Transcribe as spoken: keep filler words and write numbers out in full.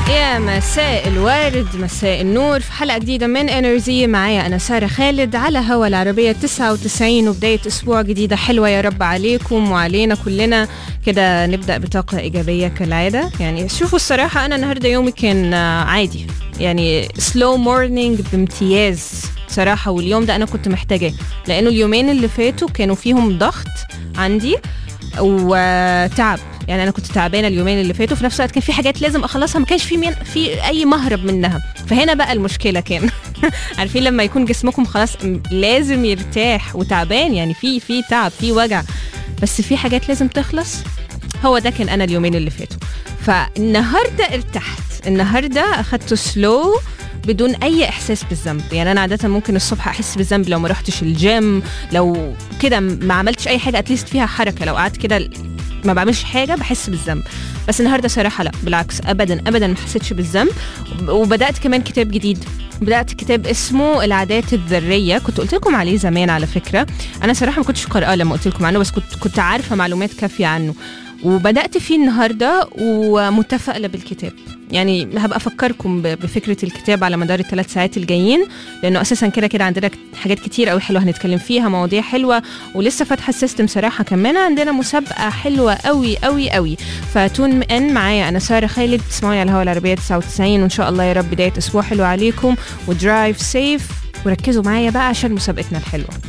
يا مساء الورد، مساء النور، في حلقة جديدة من انرجي. معايا أنا سارة خالد على هوا العربية تسعة وتسعين، وبداية أسبوع جديدة حلوة يا رب عليكم وعلينا كلنا. كده نبدأ بطاقة إيجابية كالعادة. يعني شوفوا الصراحة أنا النهاردة يومي كان عادي، يعني سلو مورنينج بامتياز صراحة، واليوم ده أنا كنت محتاجة، لأنه اليومين اللي فاتوا كانوا فيهم ضغط عندي وتعب. يعني أنا كنت تعبانة اليومين اللي فاتوا، في نفس الوقت كان في حاجات لازم أخلصها، ما كانش في من في أي مهرب منها. فهنا بقى المشكلة كان عارفين لما يكون جسمكم خلاص لازم يرتاح وتعبان، يعني في في تعب في وجع، بس في حاجات لازم تخلص. هو ده كان أنا اليومين اللي فاتوا. فالنهاردة ارتحت، النهاردة أخدت سلو بدون أي إحساس بالذنب. يعني أنا عادة ممكن الصبح أحس بالذنب لو ما رحتش الجيم، لو كده ما عملتش أي حاجة أتليست فيها حركة، لو قعدت كده ما بعملش حاجة بحس بالذنب. بس النهاردة صراحة لا، بالعكس أبدا أبدا ما حسيتش بالذنب. وبدأت كمان كتاب جديد، بدأت كتاب اسمه العادات الذرية، كنت قلت لكم عليه زمان على فكرة. أنا صراحة ما كنتش قارئة لما قلت لكم عنه، بس كنت كنت عارفة معلومات كافية عنه، وبدأت فيه النهاردة ومتفائلة بالكتاب. يعني هبقى أفكركم بفكرة الكتاب على مدار الثلاث ساعات الجايين، لأنه أساسا كده كده عندنا حاجات كتير قوي حلوة هنتكلم فيها، مواضيع حلوة، ولسه فاتحة السيستم صراحة. كمان عندنا مسابقة حلوة قوي قوي قوي. فتون ان معايا أنا سارة خالد، تسمعوني على الهوا العربية تسعة وتسعين، وإن شاء الله يا رب بداية أسبوع حلو عليكم، ودرايف سيف، وركزوا معايا بقى عشان مسابقتنا الحلوة.